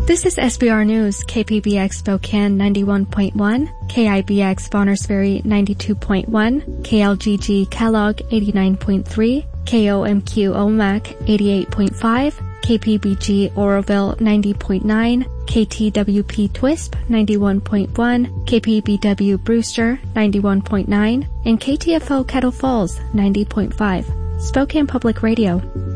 This is SBR News, KPBX Spokane 91.1, KIBX Bonners Ferry 92.1, KLGG Kellogg 89.3, KOMQ Omak 88.5, KPBG Oroville 90.9, KTWP Twisp 91.1, KPBW Brewster 91.9, and KTFO Kettle Falls 90.5. Spokane Public Radio.